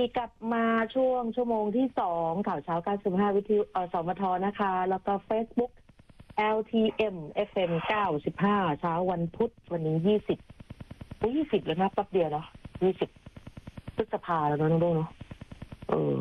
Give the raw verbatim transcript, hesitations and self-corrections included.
กลับมาช่วงชั่วโมงที่สองข่าวเช้าเก้าสิบห้าวิทยุอสมทนะคะ แล้วก็ Facebook แอล ที เอ็ม เอฟ เอ็ม เก้าสิบห้าเช้าวันพุธวันนี้ยี่สิบโอ้ยี่สิบเลยนะแป๊บเดียวเนาะยี่สิบพฤษภาแล้วเนาะน้องโดเนาะเออ